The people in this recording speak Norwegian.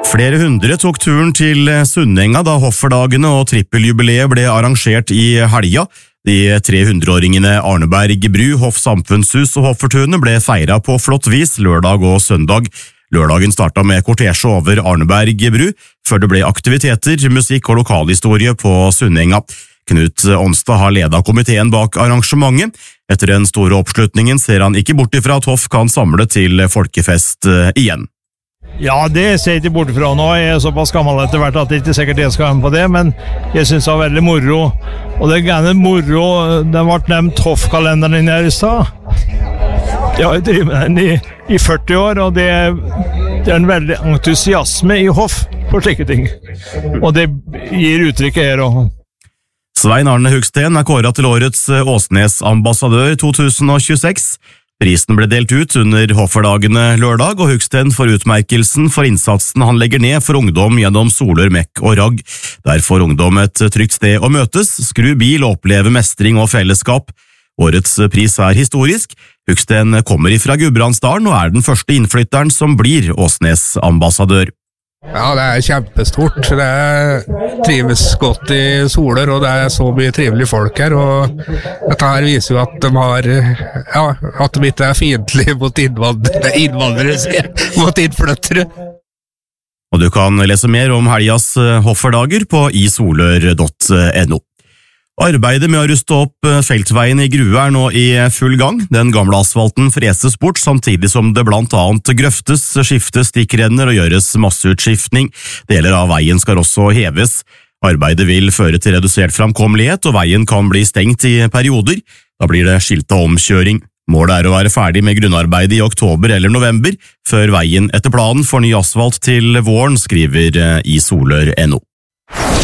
Flere hundre tok turen til Sunnenga da Hofferdagene og trippeljubileet ble arrangert i helga. De 300-åringene Arneberg Bru, Hoff Samfunnshus og Hoffertunet ble feiret på flott vis lørdag og søndag. Lørdagen startet med kortesje over Arneberg Bru, før det ble aktiviteter, musikk og lokalhistorie på Sunnenga. Knut Onstad har ledet komiteen bak arrangementet. Etter den store oppslutningen ser han ikke bort ifra at Hoff kan samle til folkefest igjen. Ja, det ser jeg ikke bort fra nå. Jeg er såpass gammel etter hvert at det ikke sikkert jeg skal være med på det, men jeg synes det var veldig moro. Og det er gjerne moro, det ble nevnt Hoff-kalenderen her i sted. Jeg har drevet med den i 40 år, og det er en veldig entusiasme i Hoff for slike ting. Og det gir uttrykket her også. Svein Arne Hugsten er kåret til årets Åsnes-ambassadør 2026. Prisen ble delt ut under Hofferdagene lørdag, og Hugsten får utmerkelsen for innsatsen han legger ned for ungdom gjennom Solør, Mekk og Ragg. Der får ungdom et trygt sted å møtes, skru bil og oppleve mestring og fellesskap. Årets pris er historisk. Hugsten kommer ifra Gudbrandsdalen og er den første innflytteren som blir Åsnes-ambassadør. Ja, det er kjempestort. Det trives godt i Solør, og det er så mye trivelige folk her, og dette her viser jo at de har, ja, at de ikke er fiendtlige mot innvandrere, mot innflyttere. Og du kan lese mer om helgas Hofferdager på isolør.no. Arbeidet med å ruste opp feltveien i Grue er nå i full gang. Den gamle asfalten freses bort, samtidig som det blant annet grøftes, skiftes stikkrenner og gjøres masseutskiftning. Deler av veien skal også heves. Arbeidet vil føre til redusert framkommelighet, og veien kan bli stengt i perioder. Da blir det skiltet omkjøring. Målet er å være ferdig med grunnarbeidet i oktober eller november, før veien etter planen får ny asfalt til våren, skriver isolør.no.